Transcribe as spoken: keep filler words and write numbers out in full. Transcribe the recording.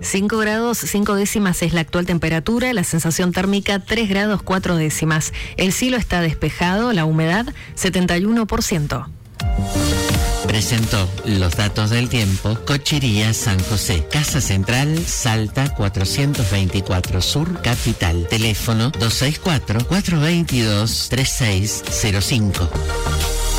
cinco grados cinco décimas es la actual temperatura, la sensación térmica tres grados cuatro décimas. El cielo está despejado, la humedad setenta y uno por ciento. Presentó los datos del tiempo Cochería San José, Casa Central, Salta cuatrocientos veinticuatro Sur, Capital. Teléfono dos seis cuatro, cuatro dos dos, tres seis cero cinco.